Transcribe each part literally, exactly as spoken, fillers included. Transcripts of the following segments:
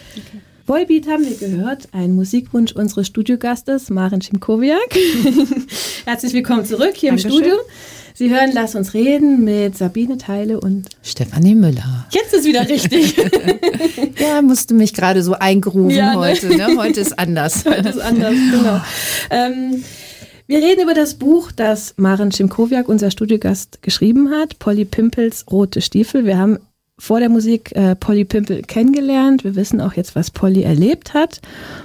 Okay. Volbeat haben wir gehört, ein Musikwunsch unseres Studiogastes, Maren Szymkowiak. Herzlich willkommen zurück hier Dankeschön. Im Studio. Sie hören Lass uns reden mit Sabine Theile und Stefanie Müller. Jetzt ist wieder richtig. Ja, musste mich gerade so eingerufen ja, ne? heute. Ne? Heute ist anders. Heute ist anders, genau. Ähm, wir reden über das Buch, das Maren Szymkowiak, unser Studiogast, geschrieben hat. Polly Pimpels Rote Stiefel. Wir haben vor der Musik äh, Polly Pimpel kennengelernt. Wir wissen auch jetzt, was Polly erlebt hat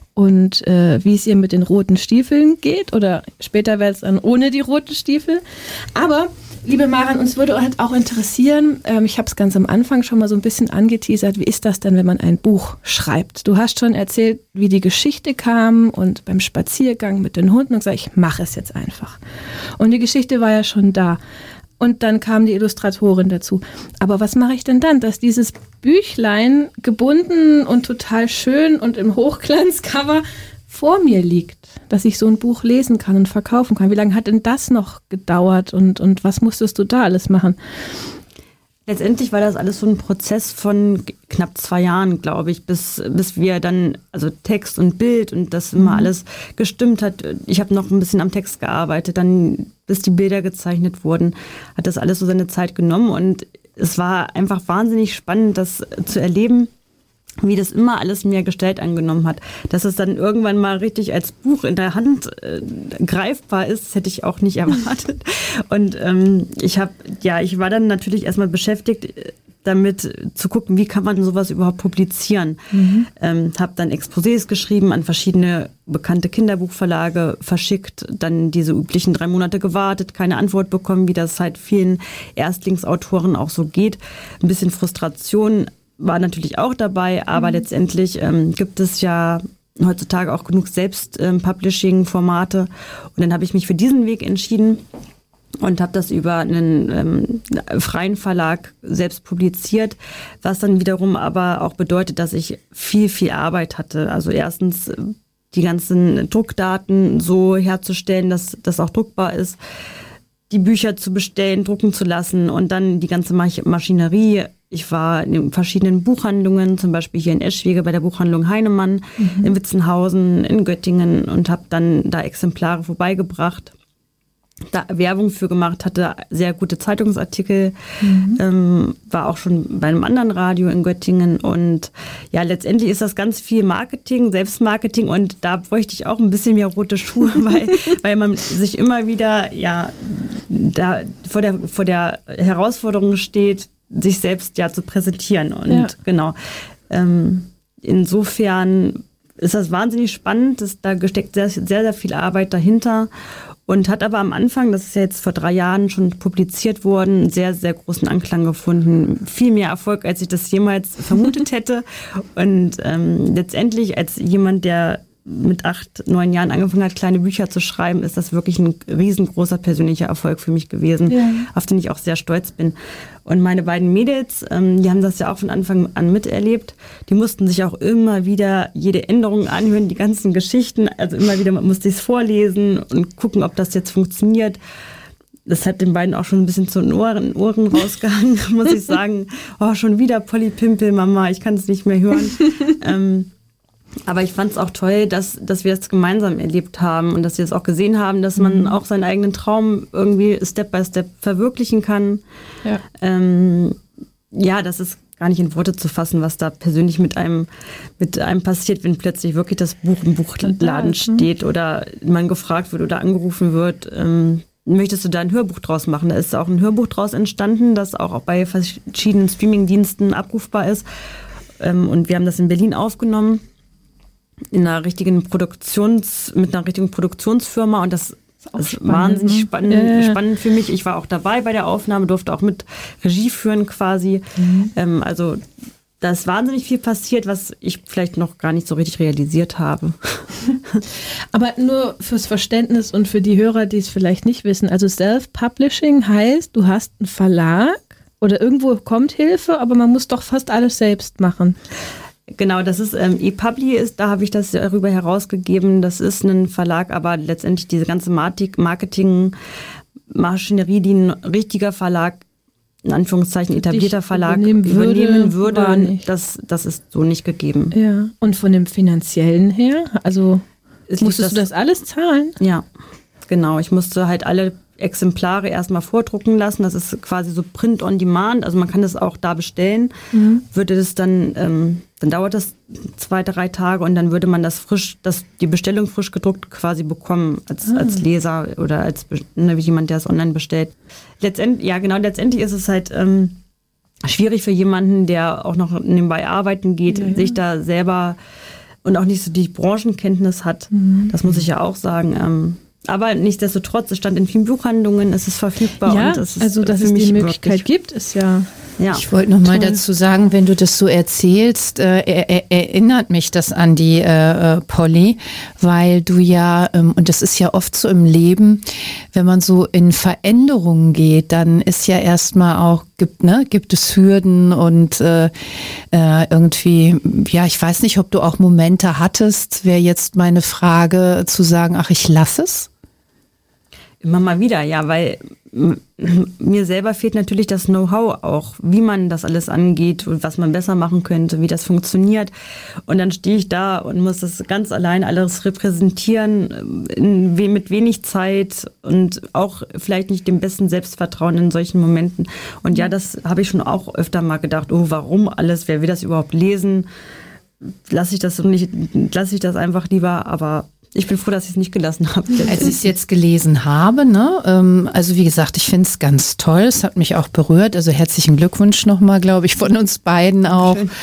und äh, wie es ihr mit den roten Stiefeln geht. Oder später wird es dann ohne die roten Stiefel. Aber, liebe Maren, uns würde halt auch interessieren, ähm, ich habe es ganz am Anfang schon mal so ein bisschen angeteasert, wie ist das denn, wenn man ein Buch schreibt? Du hast schon erzählt, wie die Geschichte kam und beim Spaziergang mit den Hunden und gesagt, ich mache es jetzt einfach. Und die Geschichte war ja schon da. Und dann kam die Illustratorin dazu. Aber was mache ich denn dann, dass dieses Büchlein gebunden und total schön und im Hochglanzcover vor mir liegt, dass ich so ein Buch lesen kann und verkaufen kann? Wie lange hat denn das noch gedauert und, und was musstest du da alles machen? Letztendlich war das alles so ein Prozess von knapp zwei Jahren, glaube ich, bis, bis wir dann, also Text und Bild und das immer alles gestimmt hat. Ich habe noch ein bisschen am Text gearbeitet, dann bis die Bilder gezeichnet wurden, hat das alles so seine Zeit genommen und es war einfach wahnsinnig spannend, das zu erleben, wie das immer alles mehr Gestalt angenommen hat. Dass es dann irgendwann mal richtig als Buch in der Hand äh, greifbar ist, das hätte ich auch nicht erwartet. Und ähm, ich habe, ja, ich war dann natürlich erstmal beschäftigt, damit zu gucken, wie kann man sowas überhaupt publizieren. Mhm. Ähm, habe dann Exposés geschrieben, an verschiedene bekannte Kinderbuchverlage verschickt, dann diese üblichen drei Monate gewartet, keine Antwort bekommen, wie das halt vielen Erstlingsautoren auch so geht. Ein bisschen Frustration war natürlich auch dabei, aber mhm. letztendlich ähm, gibt es ja heutzutage auch genug Selbst-Publishing-Formate. Und dann habe ich mich für diesen Weg entschieden und habe das über einen ähm, freien Verlag selbst publiziert, was dann wiederum aber auch bedeutet, dass ich viel, viel Arbeit hatte. Also erstens die ganzen Druckdaten so herzustellen, dass das auch druckbar ist, die Bücher zu bestellen, drucken zu lassen und dann die ganze Maschinerie. Ich war in verschiedenen Buchhandlungen, zum Beispiel hier in Eschwege bei der Buchhandlung Heinemann, mhm. in Witzenhausen, in Göttingen und habe dann da Exemplare vorbeigebracht, da Werbung für gemacht, hatte sehr gute Zeitungsartikel, mhm. ähm, war auch schon bei einem anderen Radio in Göttingen und ja, letztendlich ist das ganz viel Marketing, Selbstmarketing und da bräuchte ich auch ein bisschen mehr rote Schuhe, weil, weil man sich immer wieder ja da vor der, vor der Herausforderung steht, sich selbst ja zu präsentieren und ja. genau. Ähm, insofern ist das wahnsinnig spannend, dass da steckt sehr, sehr, sehr viel Arbeit dahinter und hat aber am Anfang, das ist ja jetzt vor drei Jahren schon publiziert worden, sehr, sehr großen Anklang gefunden. Viel mehr Erfolg, als ich das jemals vermutet hätte. Und ähm, letztendlich als jemand, der mit acht, neun Jahren angefangen hat, kleine Bücher zu schreiben, ist das wirklich ein riesengroßer persönlicher Erfolg für mich gewesen, ja. auf den ich auch sehr stolz bin. Und meine beiden Mädels, ähm, die haben das ja auch von Anfang an miterlebt. Die mussten sich auch immer wieder jede Änderung anhören, die ganzen Geschichten. Also immer wieder musste ich es vorlesen und gucken, ob das jetzt funktioniert. Das hat den beiden auch schon ein bisschen zu den Ohren, Ohren rausgehangen, muss ich sagen. Oh, schon wieder Polly Pimpel, Mama, ich kann es nicht mehr hören. ähm, Aber ich fand es auch toll, dass, dass wir es gemeinsam erlebt haben und dass wir es auch gesehen haben, dass man auch seinen eigenen Traum irgendwie Step by Step verwirklichen kann. Ja, ähm, ja, das ist gar nicht in Worte zu fassen, was da persönlich mit einem, mit einem passiert, wenn plötzlich wirklich das Buch im Buchladen steht oder man gefragt wird oder angerufen wird, ähm, möchtest du da ein Hörbuch draus machen? Da ist auch ein Hörbuch draus entstanden, das auch bei verschiedenen Streamingdiensten abrufbar ist. Ähm, und wir haben das in Berlin aufgenommen. In einer richtigen Produktions, mit einer richtigen Produktionsfirma und das ist, ist spannend, wahnsinnig ne? spannend, äh. spannend für mich. Ich war auch dabei bei der Aufnahme, durfte auch mit Regie führen quasi. Mhm. Ähm, also da ist wahnsinnig viel passiert, was ich vielleicht noch gar nicht so richtig realisiert habe. Aber nur fürs Verständnis und für die Hörer, die es vielleicht nicht wissen. Also Self-Publishing heißt, du hast einen Verlag oder irgendwo kommt Hilfe, aber man muss doch fast alles selbst machen. Genau, das ist ähm, ePubli ist, da habe ich das darüber herausgegeben. Das ist ein Verlag, aber letztendlich diese ganze Marketing-Maschinerie, die ein richtiger Verlag in Anführungszeichen etablierter Verlag übernehmen würde, übernehmen würde, war nicht. das, das ist so nicht gegeben. Ja. Und von dem Finanziellen her, also Es musstest liegt du das alles zahlen? Ja, genau. Ich musste halt alle Exemplare erstmal vordrucken lassen. Das ist quasi so Print on Demand. Also man kann das auch da bestellen. Mhm. Würde das dann, ähm, dann dauert das zwei, drei Tage und dann würde man das frisch, das, die Bestellung frisch gedruckt quasi bekommen als, ah. als Leser oder als ne, wie jemand, der es online bestellt. Letztendlich, ja genau, letztendlich ist es halt ähm, schwierig für jemanden, der auch noch nebenbei arbeiten geht, ja, ja. sich da selber und auch nicht so die Branchenkenntnis hat. Mhm. Das muss ich ja auch sagen. Ähm, Aber nichtsdestotrotz, es stand in vielen Buchhandlungen, es ist verfügbar. Ja, und es ist also dass für es mich die Möglichkeit wirklich, gibt, ist ja... ja. Ich wollte noch mal dazu sagen, wenn du das so erzählst, äh, er, er, erinnert mich das an die äh, Polly, weil du ja, ähm, und das ist ja oft so im Leben, wenn man so in Veränderungen geht, dann ist ja erstmal auch, gibt, ne, gibt es Hürden und äh, äh, irgendwie, ja, ich weiß nicht, ob du auch Momente hattest, wäre jetzt meine Frage zu sagen, ach, ich lasse es. Immer mal wieder, ja, weil mir selber fehlt natürlich das Know-how auch, wie man das alles angeht und was man besser machen könnte, wie das funktioniert. Und dann stehe ich da und muss das ganz allein alles repräsentieren, in, mit wenig Zeit und auch vielleicht nicht dem besten Selbstvertrauen in solchen Momenten. Und ja, das habe ich schon auch öfter mal gedacht, oh, warum alles, wer will das überhaupt lesen? Lasse ich das so nicht, lasse ich das einfach lieber, aber ich bin froh, dass ich es nicht gelassen habe. Als ich es jetzt gelesen habe, ne, ähm, also wie gesagt, ich finde es ganz toll. Es hat mich auch berührt. Also herzlichen Glückwunsch nochmal, glaube ich, von uns beiden auch. Schön.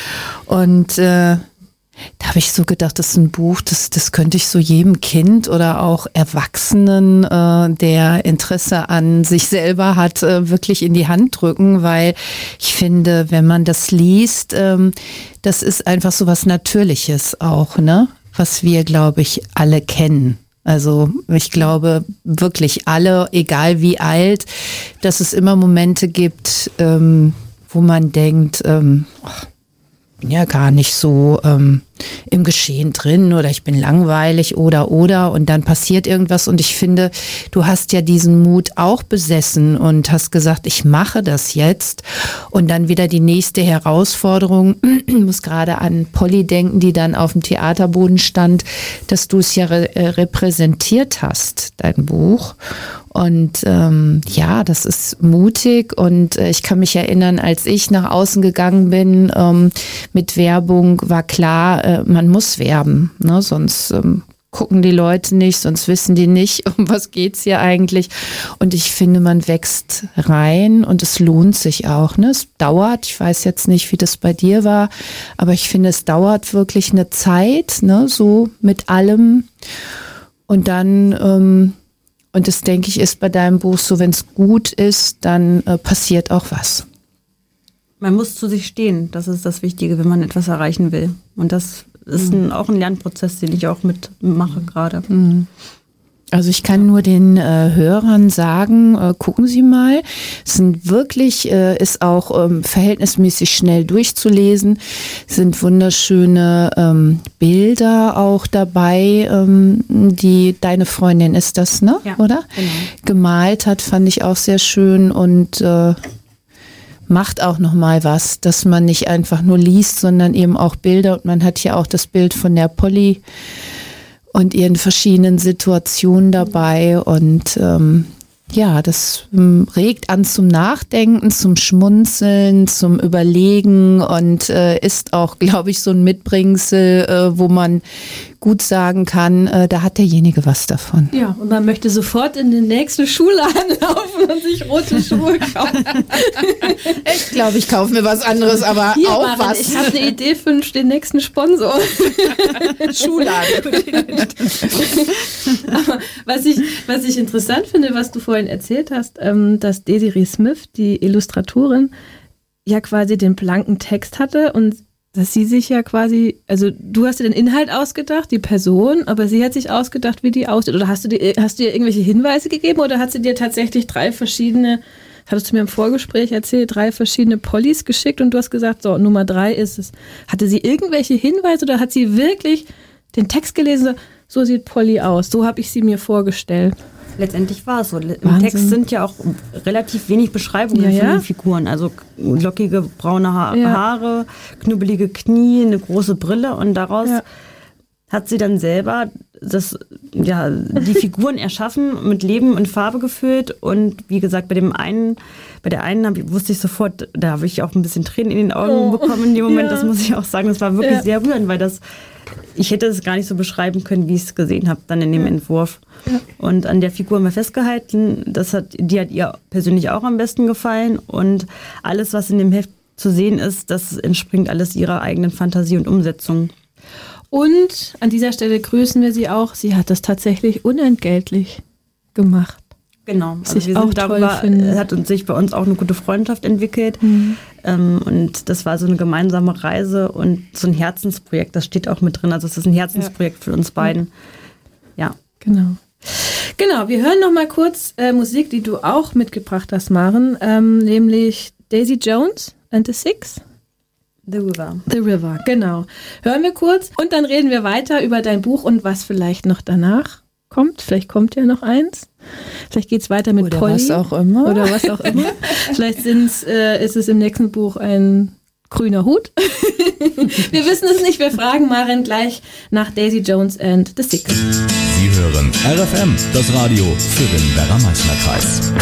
Und äh, da habe ich so gedacht, das ist ein Buch, das, das könnte ich so jedem Kind oder auch Erwachsenen, äh, der Interesse an sich selber hat, äh, wirklich in die Hand drücken, weil ich finde, wenn man das liest, ähm, das ist einfach so was Natürliches auch, ne? Was wir, glaube ich, alle kennen. Also ich glaube wirklich alle, egal wie alt, dass es immer Momente gibt, ähm, wo man denkt, ähm, ach, bin ja gar nicht so ähm, im Geschehen drin oder ich bin langweilig oder oder und dann passiert irgendwas und ich finde, du hast ja diesen Mut auch besessen und hast gesagt, ich mache das jetzt und dann wieder die nächste Herausforderung, ich muss gerade an Polly denken, die dann auf dem Theaterboden stand, dass du es ja re- repräsentiert hast, dein Buch. Und ähm, ja, das ist mutig und äh, ich kann mich erinnern, als ich nach außen gegangen bin ähm, mit Werbung, war klar, äh, man muss werben, ne? Sonst ähm, gucken die Leute nicht, sonst wissen die nicht, um was geht's hier eigentlich. Und ich finde, man wächst rein und es lohnt sich auch. Ne? Es dauert, ich weiß jetzt nicht, wie das bei dir war, aber ich finde, es dauert wirklich eine Zeit, ne? So mit allem. Und dann... Ähm, Und das, denke ich, ist bei deinem Buch so, wenn es gut ist, dann äh, passiert auch was. Man muss zu sich stehen, das ist das Wichtige, wenn man etwas erreichen will. Und das ist ein, auch ein Lernprozess, den ich auch mitmache gerade. Mhm. Also ich kann nur den äh, Hörern sagen, äh, gucken Sie mal, es sind wirklich, äh, ist auch ähm, verhältnismäßig schnell durchzulesen, es sind wunderschöne ähm, Bilder auch dabei, ähm, die deine Freundin ist das, ne? Ja, oder? Genau. Gemalt hat, fand ich auch sehr schön und äh, macht auch nochmal was, dass man nicht einfach nur liest, sondern eben auch Bilder und man hat hier auch das Bild von der Polly und ihren verschiedenen Situationen dabei und ähm, ja, das ähm, regt an zum Nachdenken, zum Schmunzeln, zum Überlegen und äh, ist auch, glaube ich, so ein Mitbringsel, äh, wo man gut sagen kann, äh, da hat derjenige was davon. Ja, und man möchte sofort in den nächsten Schuhladen laufen und sich rote Schuhe kaufen. Ich glaube, ich kaufe mir was anderes, aber Hier, auch Maren, was. Ich habe eine Idee für den nächsten Sponsor. Schuhladen. Aber was ich, was ich interessant finde, was du vorhin erzählt hast, ähm, dass Desiree Smith, die Illustratorin, ja quasi den blanken Text hatte und dass sie sich ja quasi, also du hast dir den Inhalt ausgedacht, die Person, aber sie hat sich ausgedacht, wie die aussieht. Oder hast du dir, hast du dir irgendwelche Hinweise gegeben oder hat sie dir tatsächlich drei verschiedene, hattest du mir im Vorgespräch erzählt, drei verschiedene Pollys geschickt und du hast gesagt, so, Nummer drei ist es. Hatte sie irgendwelche Hinweise oder hat sie wirklich den Text gelesen, so sieht Polly aus, so habe ich sie mir vorgestellt? Letztendlich war es so. Im Wahnsinn. Text sind ja auch relativ wenig Beschreibungen Ja, von ja. den Figuren. Also lockige braune ha- Ja. Haare, knubbelige Knie, eine große Brille und daraus Ja. hat sie dann selber das, ja, die Figuren erschaffen, mit Leben und Farbe gefüllt. Und wie gesagt, bei dem einen, bei der einen hab, ich- wusste ich sofort, da habe ich auch ein bisschen Tränen in den Augen Oh. bekommen in dem Moment. Ja. Das muss ich auch sagen. Das war wirklich Ja. sehr rührend, weil das, ich hätte es gar nicht so beschreiben können, wie ich es gesehen habe, dann in dem Entwurf. Ja. Und an der Figur haben wir festgehalten, das hat, die hat ihr persönlich auch am besten gefallen. Und alles, was in dem Heft zu sehen ist, das entspringt alles ihrer eigenen Fantasie und Umsetzung. Und an dieser Stelle grüßen wir sie auch. Sie hat das tatsächlich unentgeltlich gemacht. Genau, Was also ich wir auch sind toll darüber, finde. hat uns sich bei uns auch eine gute Freundschaft entwickelt. Mhm. Ähm, und das war so eine gemeinsame Reise und so ein Herzensprojekt, das steht auch mit drin. Also es ist ein Herzensprojekt für uns beiden. Ja. Genau. Genau, wir hören noch mal kurz äh, Musik, die du auch mitgebracht hast, Maren, ähm, nämlich Daisy Jones and the Six. The River. The River, genau. Hören wir kurz und dann reden wir weiter über dein Buch und was vielleicht noch danach kommt. Vielleicht kommt ja noch eins. Vielleicht geht es weiter mit Oder Polly. was auch immer. Oder was auch immer. Vielleicht sind's, äh, ist es im nächsten Buch ein grüner Hut. Wir wissen es nicht. Wir fragen Maren gleich nach Daisy Jones and the Six. Sie hören R F M, das Radio für den Werra-Meißner-Kreis.